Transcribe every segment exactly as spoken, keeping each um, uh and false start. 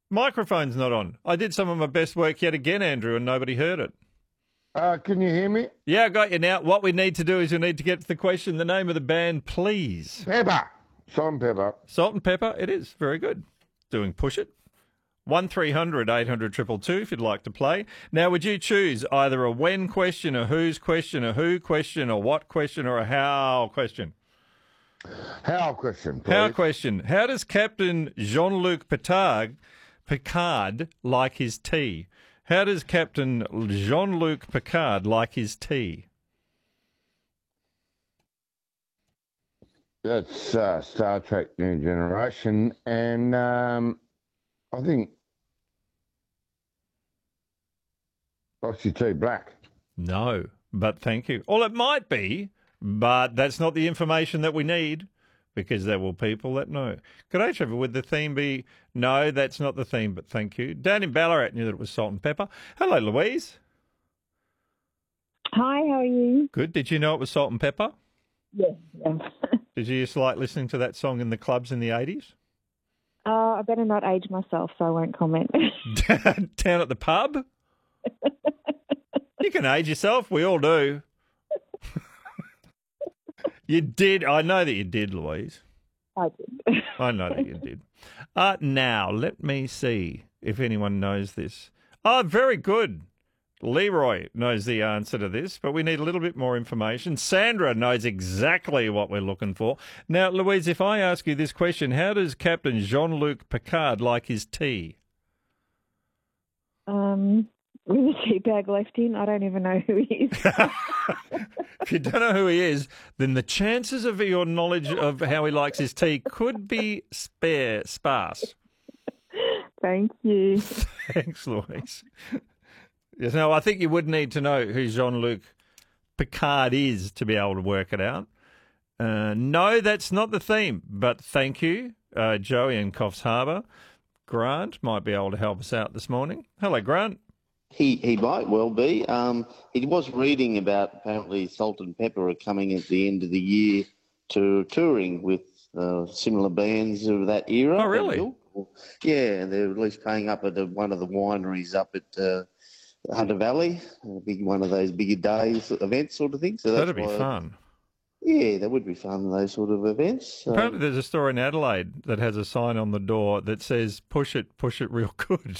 Microphone's not on. I did some of my best work yet again, Andrew, and nobody heard it. Uh, can you hear me? Yeah, I got you now. What we need to do is we need to get to the question. The name of the band, please. Pepper. Salt and pepper. Salt and Pepper. It is. Very good. Doing Push It. one three hundred eight hundred two two two if you'd like to play. Now, would you choose either a when question, a who's question, a who question, a what question, or a how question? How question, please. How question. How does Captain Jean-Luc Picard, Picard like his tea? How does Captain Jean-Luc Picard like his tea? That's uh, Star Trek New Generation, and um, I think Oxy Tea Black. No, but thank you. Well, it might be, but that's not the information that we need, because there will people that know. G'day, Trevor. Would the theme be, no, that's not the theme, but thank you. Dan in Ballarat knew that it was Salt and Pepper. Hello, Louise. Hi, how are you? Good. Did you know it was Salt and Pepper? Yes. Yeah. Did you used to like listening to that song in the clubs in the eighties? uh, I better not age myself, so I won't comment. Down at the pub? You can age yourself. We all do. You did. I know that you did, Louise. I did. I know that you did. Uh, now, let me see if anyone knows this. Oh, very good. Leroy knows the answer to this, but we need a little bit more information. Sandra knows exactly what we're looking for. Now, Louise, if I ask you this question, how does Captain Jean-Luc Picard like his tea? Um, with a tea bag left in, I don't even know who he is. If you don't know who he is, then the chances of your knowledge of how he likes his tea could be spare, sparse. Thank you. Thanks, Louise. Yes, no, I think you would need to know who Jean-Luc Picard is to be able to work it out. Uh, no, that's not the theme, but thank you, uh, Joey in Coffs Harbour. Grant might be able to help us out this morning. Hello, Grant. He he might well be. Um, he was reading about apparently Salt and Pepper are coming at the end of the year to touring with uh, similar bands of that era. Oh, really? Yeah, and they're at least playing up at a, one of the wineries up at uh, Hunter Valley, a big one of those bigger days events sort of thing. So that's That'd be why, fun. Yeah, that would be fun, those sort of events. So. Apparently there's a store in Adelaide that has a sign on the door that says, push it, push it real good.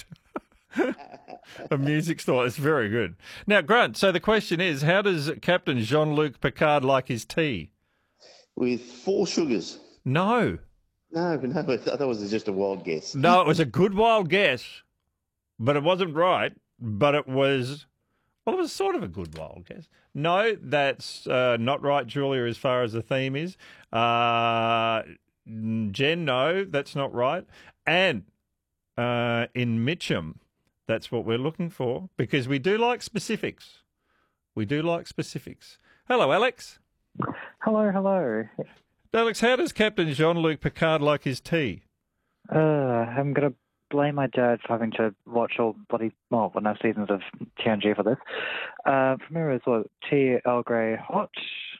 A music store. It's very good. Now, Grant, so the question is, how does Captain Jean-Luc Picard like his tea? With four sugars. No. No, no, that was just a wild guess. No, it was a good wild guess, but it wasn't right, but it was, well, it was sort of a good wild guess. No, that's uh, not right, Julia, as far as the theme is. Uh, Jen, no, that's not right. And uh, in Mitcham, that's what we're looking for, because we do like specifics. We do like specifics. Hello, Alex. Hello, hello. Alex, how does Captain Jean-Luc Picard like his tea? Uh, I'm going to blame my dad for having to watch all bloody, well, enough seasons of T N G for this. Uh, from here is what, tea, Earl Grey, hot.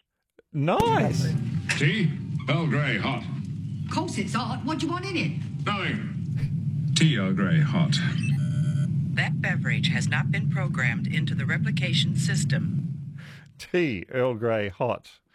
Nice. Tea, Earl Grey, hot. Of course it's hot. What do you want in it? Nothing. Tea, Earl Grey, hot. That beverage has not been programmed into the replication system. Tea, Earl Grey, hot.